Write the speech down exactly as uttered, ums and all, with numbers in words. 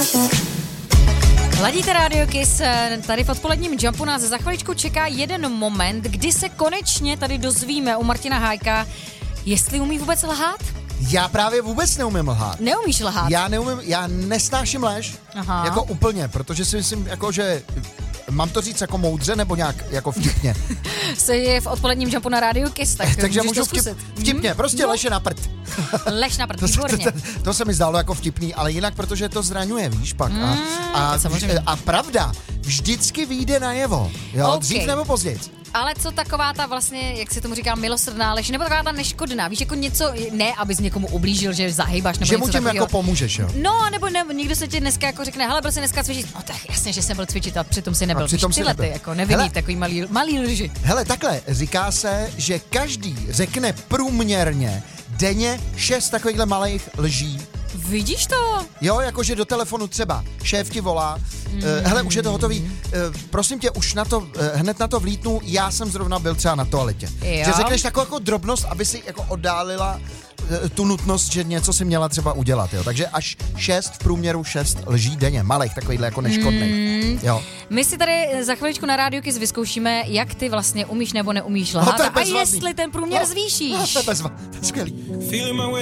Ladíte Radio Kiss, tady v odpoledním Jumpu nás za chviličku čeká jeden moment, kdy se konečně tady dozvíme u Martina Hájka, jestli umí vůbec lhát? Já právě vůbec neumím lhát. Neumíš lhát? Já neumím, já nesnáším lež, Aha. jako úplně, protože si myslím, jako že, mám to říct jako moudře nebo nějak jako vtipně? Jsi v odpoledním Jumpu na Radio Kiss, tak Takže můžeš můžu to vtip, zkusit. vtipně, Hmm? prostě no. lež je na prd. Lež na prd, To, výborně. to, to, to se mi zdálo jako vtipný, ale jinak, protože to zraňuje, víš pak. A, Mm, a, samozřejmě. a pravda vždycky vyjde najevo, jo, Okay. dřív nebo později. Ale co taková ta vlastně, jak se tomu říká, milosrdná lež, nebo taková ta neškodná, víš, jako něco, ne, abys někomu ublížil, že zahýbáš, nebo Že mu něco tím takového. jako pomůžeš, jo. No, nebo ne, někdo se ti dneska jako řekne, hele, byl jsi dneska cvičit, no tak jasně, že jsem byl cvičit, a přitom si nebyl, přitom víš, si tyhle nebyl. ty, jako nevinný, Hele. takový malý, malý lži. Hele, takhle, říká se, že každý řekne průměrně denně šest takovýchhle malých lží. Vidíš to? Jo, jakože do telefonu třeba šéf ti volá, mm. uh, hele, už je to hotový, uh, prosím tě, už na to, uh, hned na to vlítnu, já jsem zrovna byl třeba na toaletě. Jo. Že řekneš takovou jako drobnost, aby si jako oddálila uh, tu nutnost, že něco si měla třeba udělat, jo. Takže až šest, v průměru šest lží denně, malých, takovýhle jako neškodných, mm. jo. My si tady za chviličku na Radio Kiss vyzkoušíme, jak ty vlastně umíš nebo neumíš lhát to je a bezvadný. jestli ten průměr No, zvýšíš. No, to je bezva, to je skvělý.